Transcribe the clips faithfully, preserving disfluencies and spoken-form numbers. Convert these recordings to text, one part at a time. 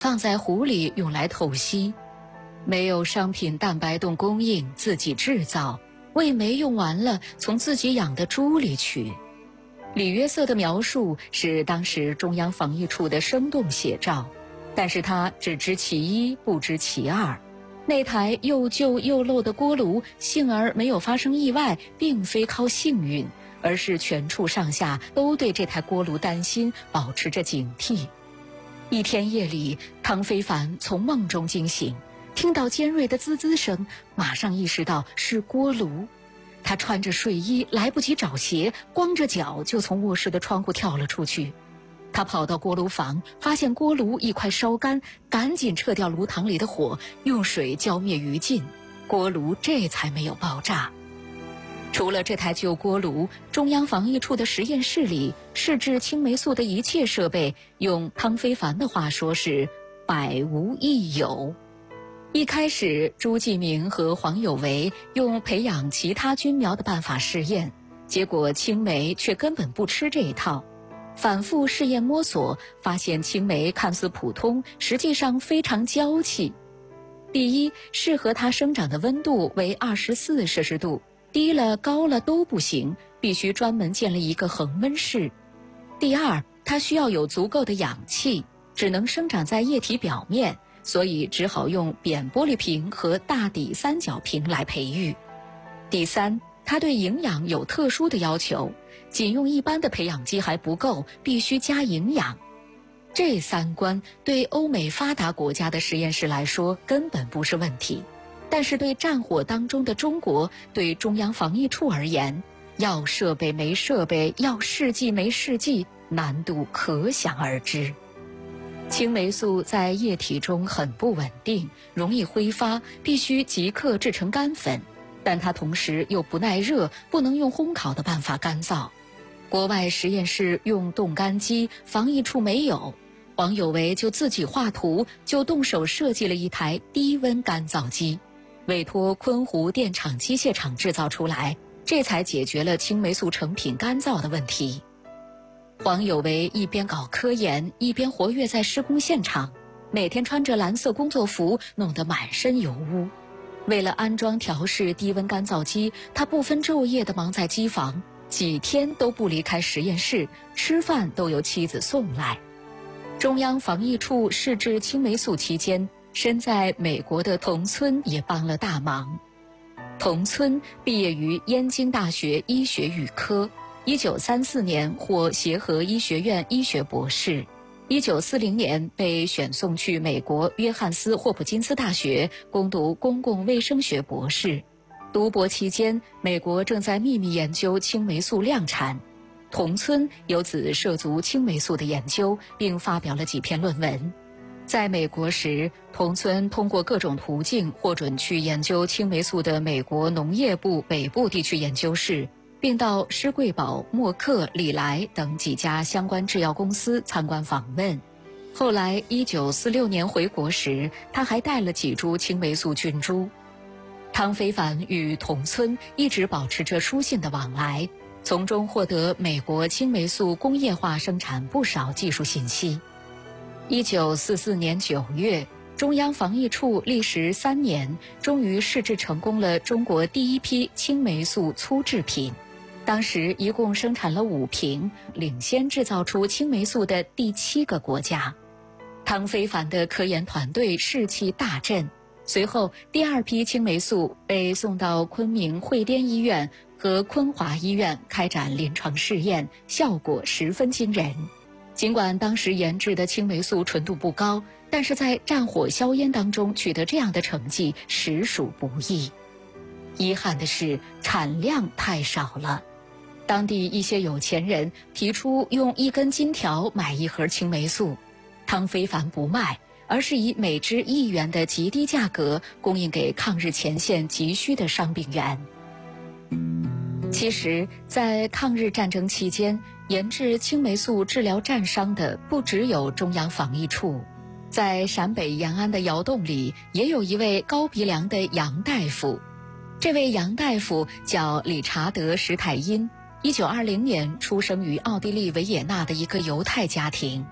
放在壶里用来透析。没有商品蛋白冻供应，自己制造，喂酶用完了，从自己养的猪里取。李约瑟的描述是当时中央防疫处的生动写照，但是他只知其一，不知其二。那台又旧又漏的锅炉幸而没有发生意外，并非靠幸运，而是全处上下都对这台锅炉担心，保持着警惕。一天夜里，汤非凡从梦中惊醒，听到尖锐的滋滋声，马上意识到是锅炉。他穿着睡衣，来不及找鞋，光着脚就从卧室的窗户跳了出去。他跑到锅炉房，发现锅炉已快烧干，赶紧撤掉炉膛里的火，用水浇灭余烬，锅炉这才没有爆炸。除了这台旧锅炉，中央防疫处的实验室里试制青霉素的一切设备，用汤非凡的话说是百无一有。一开始，朱继明和黄有为用培养其他菌苗的办法试验，结果青霉却根本不吃这一套。反复试验摸索，发现青霉看似普通，实际上非常娇气。第一，适合它生长的温度为二十四摄氏度，低了高了都不行，必须专门建立一个恒温室。第二，它需要有足够的氧气，只能生长在液体表面，所以只好用扁玻璃瓶和大底三角瓶来培育。第三，它对营养有特殊的要求，仅用一般的培养基还不够，必须加营养。这三关对欧美发达国家的实验室来说根本不是问题，但是对战火当中的中国，对中央防疫处而言，要设备没设备，要试剂没试剂，难度可想而知。青霉素在液体中很不稳定，容易挥发，必须即刻制成干粉，但它同时又不耐热，不能用烘烤的办法干燥。国外实验室用冻干机，防疫处没有，黄有为就自己画图，就动手设计了一台低温干燥机，委托昆湖电厂机械厂制造出来，这才解决了青霉素成品干燥的问题。黄有为一边搞科研，一边活跃在施工现场，每天穿着蓝色工作服，弄得满身油污。为了安装调试低温干燥机，他不分昼夜地忙在机房，几天都不离开实验室，吃饭都由妻子送来。中央防疫处试制青霉素期间，身在美国的童村也帮了大忙。童村毕业于燕京大学医学与科，一九三四年获协和医学院医学博士，一九四零年被选送去美国约翰斯霍普金斯大学攻读公共卫生学博士。读博期间，美国正在秘密研究青霉素量产，童村由此涉足青霉素的研究，并发表了几篇论文。在美国时，童村通过各种途径获准去研究青霉素的美国农业部北部地区研究室，并到施贵宝、默克、礼来等几家相关制药公司参观访问。后来一九四六年回国时，他还带了几株青霉素菌株。汤非凡与童村一直保持着书信的往来，从中获得美国青霉素工业化生产不少技术信息。一九四四年九月，中央防疫处历时三年，终于试制成功了中国第一批青霉素粗制品。当时一共生产了五瓶，领先制造出青霉素的第七个国家。汤非凡的科研团队士气大振，随后第二批青霉素被送到昆明汇滇医院和昆华医院开展临床试验，效果十分惊人。尽管当时研制的青霉素纯度不高，但是在战火硝烟当中取得这样的成绩实属不易。遗憾的是，产量太少了。当地一些有钱人提出用一根金条买一盒青霉素，汤非凡不卖，而是以每支一元的极低价格供应给抗日前线急需的伤病员。其实，在抗日战争期间，研制青霉素治疗战伤的不只有中央防疫处，在陕北延安的窑洞里，也有一位高鼻梁的杨大夫。这位杨大夫叫理查德·史泰因，一九二零年出生于奥地利维也纳的一个犹太家庭。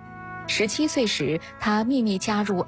十七岁时，他秘密加入